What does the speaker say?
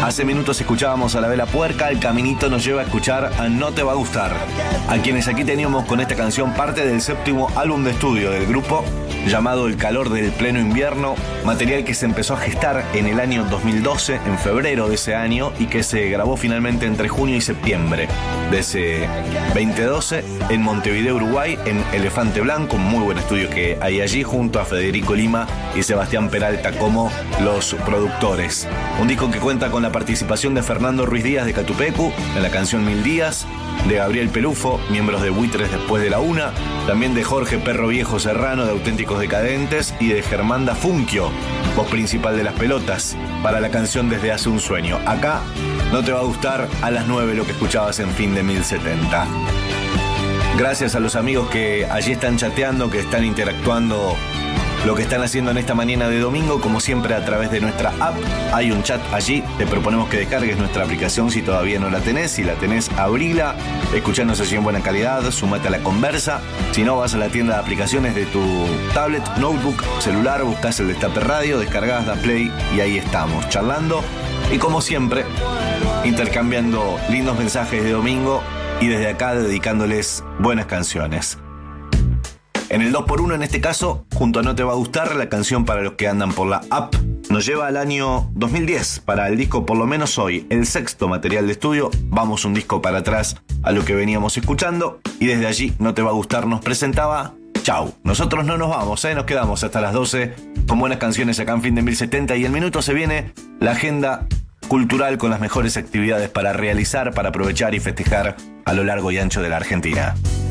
Hace minutos escuchábamos a La Vela Puerca, el caminito nos lleva a escuchar a No Te Va a Gustar, a quienes aquí teníamos con esta canción parte del séptimo álbum de estudio del grupo, llamado El Calor del Pleno Invierno, material que se empezó a gestar en el año 2012, en febrero de ese año, y que se grabó finalmente entre junio y septiembre de ese 2012 en Montevideo, Uruguay, en Elefante Blanco, un muy buen estudio que hay allí, junto a Federico Lima y Sebastián Peralta como los productores. Un disco que cuenta con la participación de Fernando Ruiz Díaz de Catupecu en la canción Mil Días, de Gabriel Pelufo, miembros de Buitres Después de la Una, también de Jorge Perro Viejo Serrano de Auténticos Decadentes y de Germán Dafunquio, voz principal de Las Pelotas, para la canción Desde Hace un Sueño. Acá No Te Va a Gustar, a las 9 lo que escuchabas en Fin de 1070. Gracias a los amigos que allí están chateando, que están interactuando lo que están haciendo en esta mañana de domingo, como siempre a través de nuestra app. Hay un chat allí, te proponemos que descargues nuestra aplicación si todavía no la tenés. Si la tenés, abrila, escuchanos así en buena calidad, sumate a la conversa. Si no, vas a la tienda de aplicaciones de tu tablet, notebook, celular, buscás el Destape Radio, descargás, da play y ahí estamos, charlando. Y como siempre, intercambiando lindos mensajes de domingo y desde acá dedicándoles buenas canciones. En el 2x1 en este caso, junto a No Te Va a Gustar, la canción para los que andan por la app, nos lleva al año 2010 para el disco Por lo menos hoy, el sexto material de estudio. Vamos un disco para atrás a lo que veníamos escuchando y desde allí No Te Va a Gustar nos presentaba Chau. Nosotros no nos vamos, nos quedamos hasta las 12 con buenas canciones acá en Fin de 1070 y el minuto se viene la agenda cultural con las mejores actividades para realizar, para aprovechar y festejar a lo largo y ancho de la Argentina.